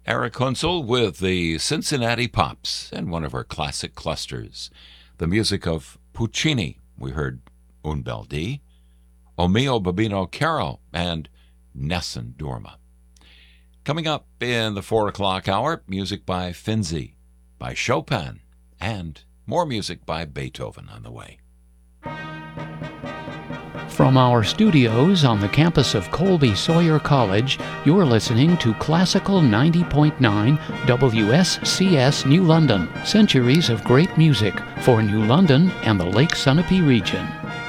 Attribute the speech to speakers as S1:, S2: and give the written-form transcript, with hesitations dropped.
S1: Eric Hunzel with the Cincinnati Pops and one of our classic clusters. The music of Puccini. We heard Un Bel Dì, O Mio Babino Caro, and Nessun Dorma. Coming up in the 4 o'clock hour, music by Finzi, by Chopin, and more music by Beethoven on the way.
S2: From our studios on the campus of Colby Sawyer College, you're listening to Classical 90.9 WSCS New London, centuries of great music for New London and the Lake Sunapee region.